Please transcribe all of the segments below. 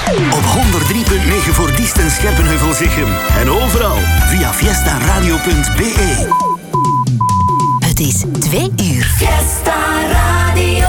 Op 103.9 voor Diest en Scherpenheuvel-Zichem. En overal via fiestaradio.be. Het is 2 uur. Fiesta Radio.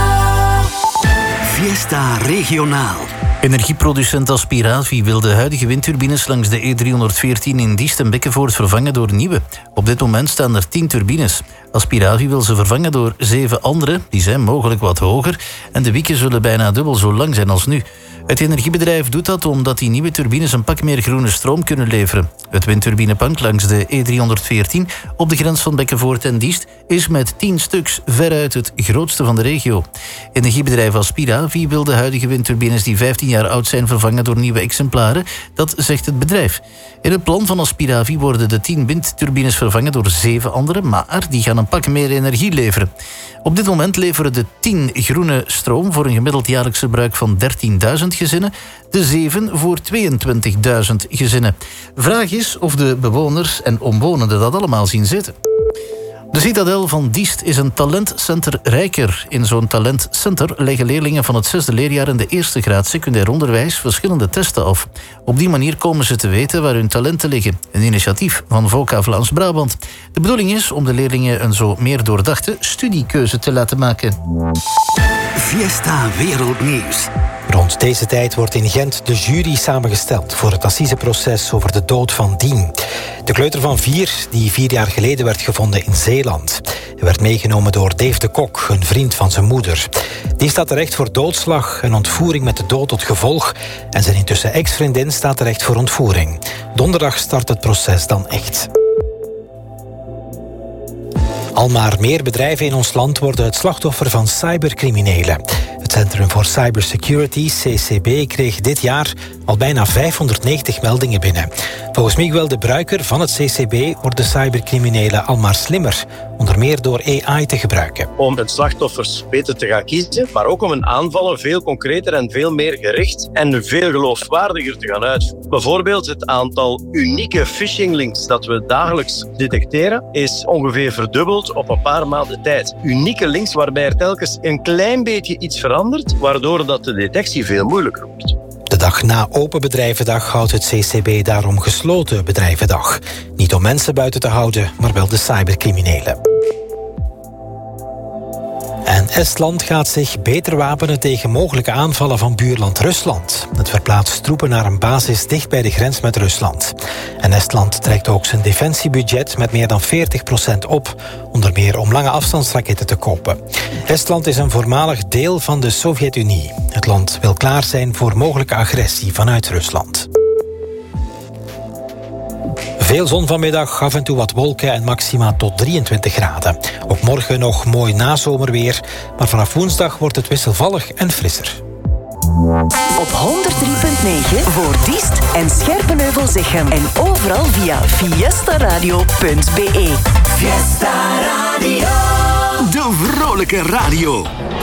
Fiesta Regionaal. Energieproducent Aspiravi wil de huidige windturbines langs de E314 in Diest en Bekkenvoort vervangen door nieuwe. Op dit moment staan er 10 turbines. Aspiravi wil ze vervangen door 7 andere, die zijn mogelijk wat hoger, en de wieken zullen bijna dubbel zo lang zijn als nu. Het energiebedrijf doet dat omdat die nieuwe turbines een pak meer groene stroom kunnen leveren. Het windturbinepark langs de E314 op de grens van Bekkenvoort en Diest is met 10 stuks veruit het grootste van de regio. Energiebedrijf Aspiravi wil de huidige windturbines die 15 jaar oud zijn vervangen door nieuwe exemplaren. Dat zegt het bedrijf. In het plan van Aspiravi worden de 10 windturbines vervangen door 7 andere, maar die gaan een pak meer energie leveren. Op dit moment leveren de 10 groene stroom voor een gemiddeld jaarlijks verbruik van 13.000 gezinnen, de 7 voor 22.000 gezinnen. Vraag is of de bewoners en omwonenden dat allemaal zien zitten. De Citadel van Diest is een talentcenter rijker. In zo'n talentcenter leggen leerlingen van het 6e leerjaar in de 1e graad secundair onderwijs verschillende testen af. Op die manier komen ze te weten waar hun talenten liggen. Een initiatief van VOCA Vlaams-Brabant. De bedoeling is om de leerlingen een zo meer doordachte studiekeuze te laten maken. Fiesta Wereldnieuws. Rond deze tijd wordt in Gent de jury samengesteld voor het assiseproces over de dood van Dien. De kleuter van 4, die 4 jaar geleden werd gevonden in Zeeland. Hij werd meegenomen door Dave de Kok, een vriend van zijn moeder. Die staat terecht voor doodslag en ontvoering met de dood tot gevolg. En zijn intussen ex-vriendin staat terecht voor ontvoering. Donderdag start het proces dan echt. Al maar meer bedrijven in ons land worden het slachtoffer van cybercriminelen. Het Centrum voor Cybersecurity, CCB, kreeg dit jaar al bijna 590 meldingen binnen. Volgens Miguel de Bruiker van het CCB worden cybercriminelen al maar slimmer, onder meer door AI te gebruiken. Om hun slachtoffers beter te gaan kiezen, maar ook om hun aanvallen veel concreter en veel meer gericht en veel geloofwaardiger te gaan uitvoeren. Bijvoorbeeld het aantal unieke phishing-links dat we dagelijks detecteren is ongeveer verdubbeld op een paar maanden tijd. Unieke links waarbij er telkens een klein beetje iets verandert, waardoor dat de detectie veel moeilijker wordt. De dag na Open Bedrijvendag houdt het CCB daarom gesloten bedrijvendag. Niet om mensen buiten te houden, maar wel de cybercriminelen. En Estland gaat zich beter wapenen tegen mogelijke aanvallen van buurland Rusland. Het verplaatst troepen naar een basis dicht bij de grens met Rusland. En Estland trekt ook zijn defensiebudget met meer dan 40% op, onder meer om lange afstandsraketten te kopen. Estland is een voormalig deel van de Sovjet-Unie. Het land wil klaar zijn voor mogelijke agressie vanuit Rusland. Veel zon vanmiddag, af en toe wat wolken en maxima tot 23 graden. Ook morgen nog mooi nazomerweer, maar vanaf woensdag wordt het wisselvallig en frisser. Op 103.9 voor Diest en Scherpenheuvel-Zichem. En overal via fiestaradio.be. Fiesta Radio. De vrolijke radio.